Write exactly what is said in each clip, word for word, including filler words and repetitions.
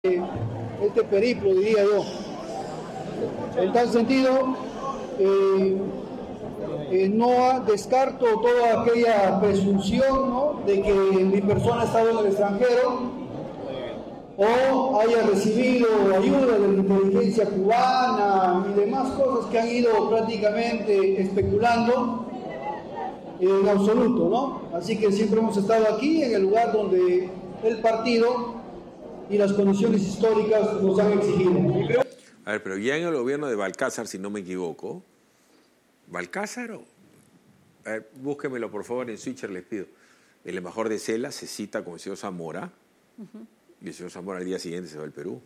este periplo, diría yo. En tal sentido, eh, eh, no descarto toda aquella presunción, ¿no?, de que mi persona ha estado en el extranjero o haya recibido ayuda de la inteligencia cubana y demás cosas que han ido prácticamente especulando en absoluto, ¿no? Así que siempre hemos estado aquí, en el lugar donde el partido y las condiciones históricas nos han exigido. A ver, pero ya en el gobierno de Balcázar, si no me equivoco, Balcázar, o... a ver, búsquemelo por favor en Switcher, les pido. El embajador de Cela se cita con el señor Zamora, uh-huh. y el señor Zamora al día siguiente se va al Perú.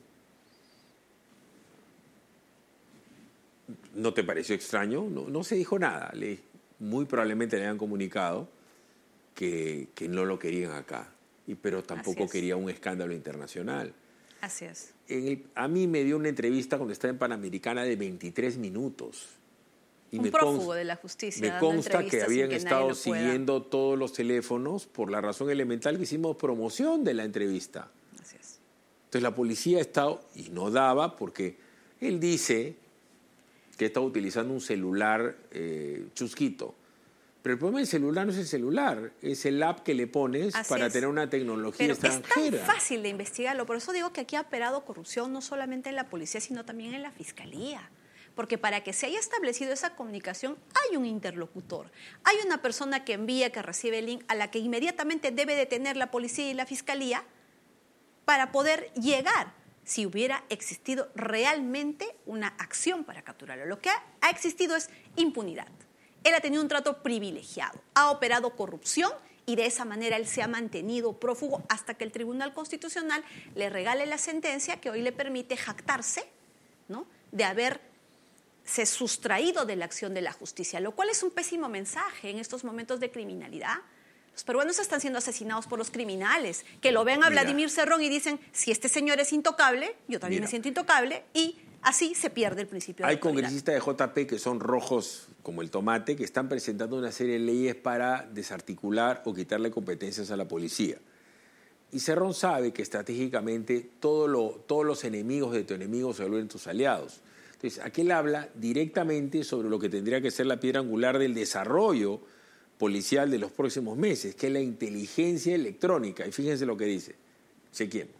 ¿No te pareció extraño? No, no se dijo nada. Le, muy probablemente le habían comunicado que, que no lo querían acá. Y, pero tampoco quería un escándalo internacional. Así es. En el, a mí me dio una entrevista cuando estaba en Panamericana de veintitrés minutos. Y un me prófugo consta, de la justicia. Me consta que habían que estado siguiendo todos los teléfonos por la razón elemental que hicimos promoción de la entrevista. Así es. Entonces la policía ha estado, y no daba, porque él dice que estaba utilizando un celular eh, chusquito. Pero el problema del celular no es el celular, es el app que le pones Así para es. tener una tecnología Pero extranjera. Es tan fácil de investigarlo, por eso digo que aquí ha operado corrupción no solamente en la policía, sino también en la fiscalía. Porque para que se haya establecido esa comunicación hay un interlocutor, hay una persona que envía, que recibe el link, a la que inmediatamente debe detener la policía y la fiscalía para poder llegar, si hubiera existido realmente una acción para capturarlo. Lo que ha, ha existido es impunidad. Él ha tenido un trato privilegiado, ha operado corrupción y de esa manera él se ha mantenido prófugo hasta que el Tribunal Constitucional le regale la sentencia que hoy le permite jactarse, ¿no?, de haberse sustraído de la acción de la justicia, lo cual es un pésimo mensaje en estos momentos de criminalidad. Los peruanos están siendo asesinados por los criminales, que lo ven a Mira. Vladimir Cerrón y dicen, si este señor es intocable, yo también Mira. me siento intocable, y así se pierde el principio de Hay congresistas de J P que son rojos como el tomate, que están presentando una serie de leyes para desarticular o quitarle competencias a la policía. Y Cerrón sabe que estratégicamente todo lo, todos los enemigos de tu enemigo se vuelven tus aliados. Entonces, aquí él habla directamente sobre lo que tendría que ser la piedra angular del desarrollo policial de los próximos meses, que es la inteligencia electrónica. Y fíjense lo que dice. Chequemos.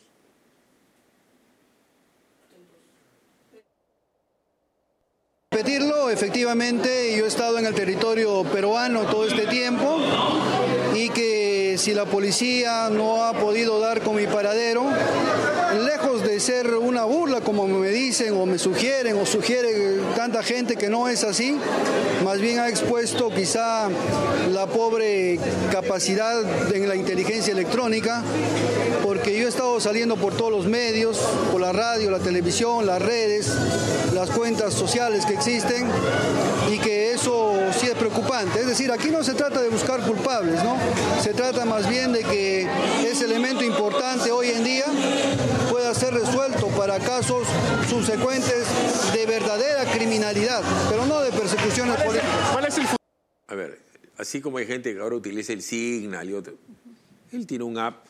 Repetirlo, efectivamente, yo he estado en el territorio peruano todo este tiempo y que si la policía no ha podido dar con mi paradero, lejos de ser una burla como me dicen o me sugieren o sugiere tanta gente que no es así, más bien ha expuesto quizá la pobre capacidad en la inteligencia electrónica, porque yo he estado saliendo por todos los medios, por la radio, la televisión, las redes, las cuentas sociales que existen, y que eso sí es preocupante. Es decir, aquí no se trata de buscar culpables, ¿no? Se trata más bien de que ese elemento importante hoy en día pueda ser resuelto para casos subsecuentes de verdadera criminalidad, pero no de persecuciones políticas. ¿Cuál es el futuro? A ver, así como hay gente que ahora utiliza el Signal y otro, él tiene un app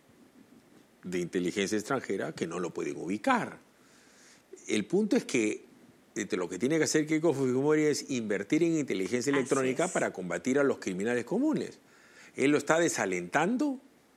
de inteligencia extranjera que no lo pueden ubicar. El punto es que lo que tiene que hacer Keiko Fujimori es invertir en inteligencia electrónica para combatir a los criminales comunes. ¿Él lo está desalentando?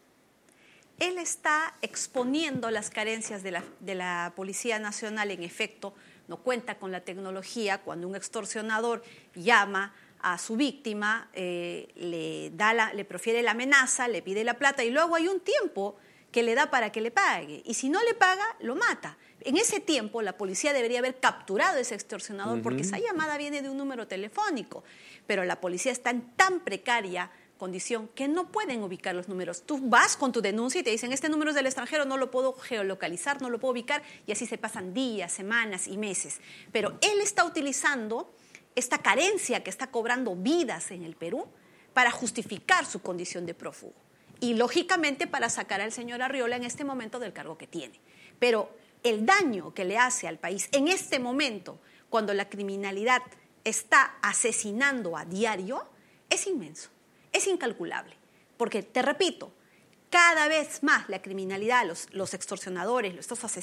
Él está exponiendo las carencias de la, de la Policía Nacional. En efecto, no cuenta con la tecnología. Cuando un extorsionador llama a su víctima, eh, le, da la, le profiere la amenaza, le pide la plata y luego hay un tiempo que le da para que le pague. Y si no le paga, lo mata. En ese tiempo, la policía debería haber capturado a ese extorsionador, uh-huh. porque esa llamada viene de un número telefónico. Pero la policía está en tan precaria condición que no pueden ubicar los números. Tú vas con tu denuncia y te dicen, este número es del extranjero, no lo puedo geolocalizar, no lo puedo ubicar, y así se pasan días, semanas y meses. Pero él está utilizando esta carencia que está cobrando vidas en el Perú para justificar su condición de prófugo. Y, lógicamente, para sacar al señor Arriola en este momento del cargo que tiene. Pero el daño que le hace al país en este momento, cuando la criminalidad está asesinando a diario, es inmenso, es incalculable. Porque, te repito, cada vez más la criminalidad, los, los extorsionadores, estos asesinos,